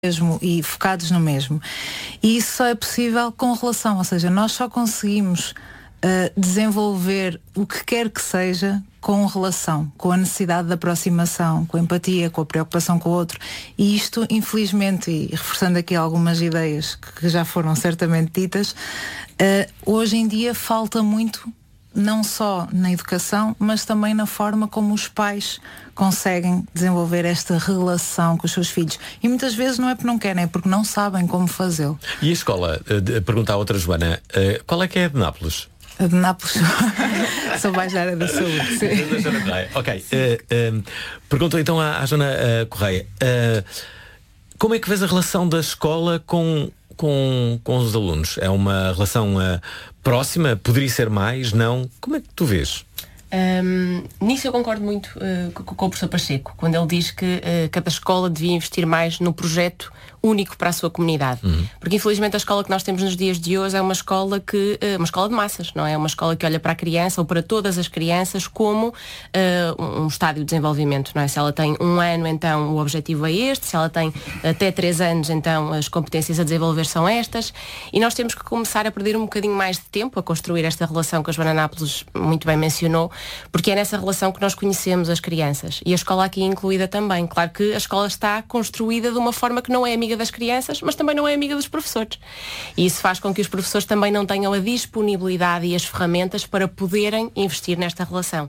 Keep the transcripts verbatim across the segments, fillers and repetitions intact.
mesmo e focados no mesmo. E isso só é possível com relação, ou seja, nós só conseguimos uh, desenvolver o que quer que seja com relação, com a necessidade de aproximação, com a empatia, com a preocupação com o outro. E isto, infelizmente, e reforçando aqui algumas ideias que já foram certamente ditas, uh, hoje em dia falta muito, não só na educação, mas também na forma como os pais conseguem desenvolver esta relação com os seus filhos. E muitas vezes não é porque não querem, é porque não sabem como fazê-lo. E a escola, pergunta à outra Joana, qual é que é a de Nápoles? A de Nápoles sou mais da área da saúde. Sim. Ok. Uh, uh, pergunto então à, à Joana uh, Correia, uh, como é que vês a relação da escola com Com, com os alunos? É uma relação uh, próxima? Poderia ser mais? Não? Como é que tu vês? Um, nisso eu concordo muito uh, com, com o professor Pacheco, quando ele diz que uh, cada escola devia investir mais no projeto único para a sua comunidade. Uhum. Porque infelizmente a escola que nós temos nos dias de hoje é uma escola que uh, uma escola de massas, não é? É uma escola que olha para a criança ou para todas as crianças como uh, um estádio de desenvolvimento, não é? Se ela tem um ano, então o objetivo é este, se ela tem até três anos, então as competências a desenvolver são estas, e nós temos que começar a perder um bocadinho mais de tempo a construir esta relação que a Joana Nápoles muito bem mencionou, porque é nessa relação que nós conhecemos as crianças, e a escola aqui incluída também. Claro que a escola está construída de uma forma que não é amiga das crianças, mas também não é amiga dos professores. E isso faz com que os professores também não tenham a disponibilidade e as ferramentas para poderem investir nesta relação.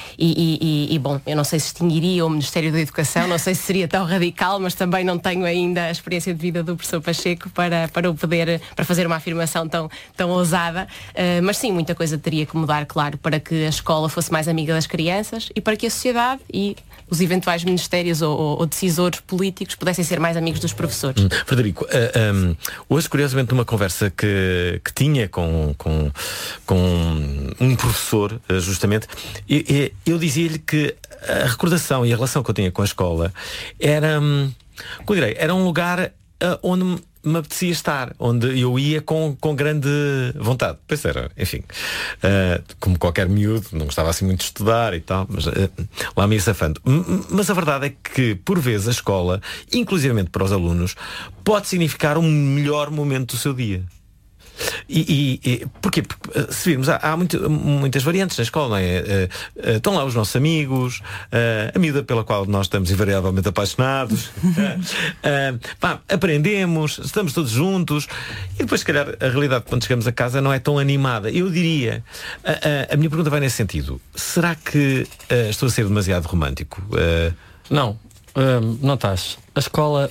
E, e, e bom, eu não sei se extinguiria o Ministério da Educação, não sei se seria tão radical, mas também não tenho ainda a experiência de vida do professor Pacheco para, para o poder, para fazer uma afirmação tão, tão ousada. Uh, mas sim, muita coisa teria que mudar, claro, para que a escola fosse mais amiga das crianças e para que a sociedade e os eventuais ministérios ou, ou, ou decisores políticos pudessem ser mais amigos dos professores. Hum, Frederico, uh, um, hoje curiosamente numa conversa que, que tinha com, com, com um professor, uh, justamente, eu, eu dizia-lhe que a recordação e a relação que eu tinha com a escola era, um, como direi, era um lugar uh, onde me me apetecia estar, onde eu ia com, com grande vontade. Pois era, enfim, uh, como qualquer miúdo, não gostava assim muito de estudar e tal, mas uh, lá me ia safando. M- mas a verdade é que, por vezes, a escola, inclusivamente para os alunos, pode significar um melhor momento do seu dia. E, e, e porquê? Porque, se virmos, há, há muito, muitas variantes na escola, não é? Uh, uh, estão lá os nossos amigos, uh, a miúda pela qual nós estamos invariavelmente apaixonados, uh, uh, pá, aprendemos, estamos todos juntos, e depois, se calhar, a realidade quando chegamos a casa não é tão animada. Eu diria, uh, uh, a minha pergunta vai nesse sentido: será que uh, estou a ser demasiado romântico? Uh... Não, uh, não estás. A escola,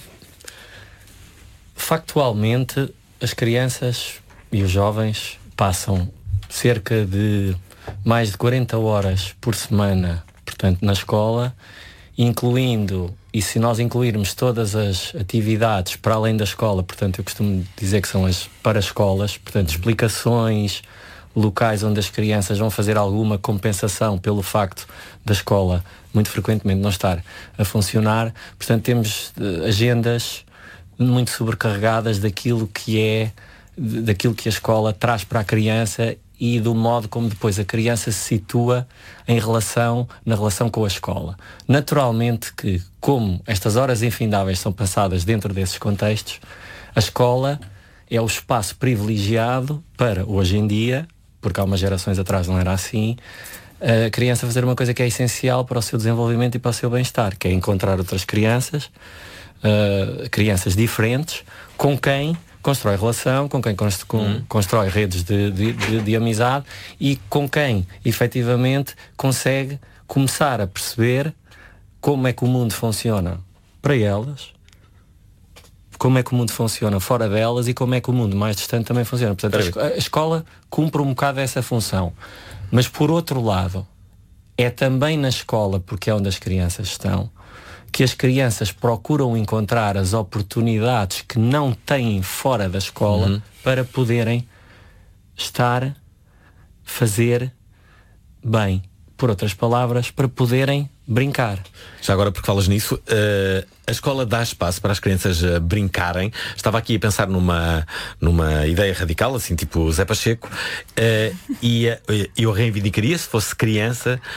factualmente, as crianças e os jovens passam cerca de mais de quarenta horas por semana, portanto, na escola, incluindo, e se nós incluirmos todas as atividades para além da escola, portanto, eu costumo dizer que são as para-escolas, portanto, explicações, locais onde as crianças vão fazer alguma compensação pelo facto da escola muito frequentemente não estar a funcionar. Portanto, temos uh, agendas muito sobrecarregadas daquilo que é daquilo que a escola traz para a criança e do modo como depois a criança se situa em relação, na relação com a escola. Naturalmente que, como estas horas infindáveis são passadas dentro desses contextos, a escola é o espaço privilegiado para, hoje em dia, porque há umas gerações atrás não era assim, a criança fazer uma coisa que é essencial para o seu desenvolvimento e para o seu bem-estar, que é encontrar outras crianças, uh, crianças diferentes, com quem constrói relação, com quem const- com, hum. constrói redes de, de, de, de amizade e com quem, efetivamente, consegue começar a perceber como é que o mundo funciona para elas, como é que o mundo funciona fora delas e como é que o mundo mais distante também funciona. Portanto, a, esco- a escola cumpre um bocado essa função. Mas, por outro lado, é também na escola, porque é onde as crianças estão, que as crianças procuram encontrar as oportunidades que não têm fora da escola uhum. para poderem estar, fazer bem. Por outras palavras, para poderem brincar. Já agora, porque falas nisso, uh, a escola dá espaço para as crianças uh, brincarem. Estava aqui a pensar numa, numa ideia radical, assim, tipo Zé Pacheco, uh, e uh, eu reivindicaria, se fosse criança,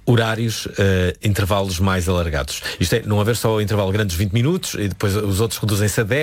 horários, uh, intervalos mais alargados. Isto é, não haver só o intervalo grande dos vinte minutos e depois os outros reduzem-se a dez.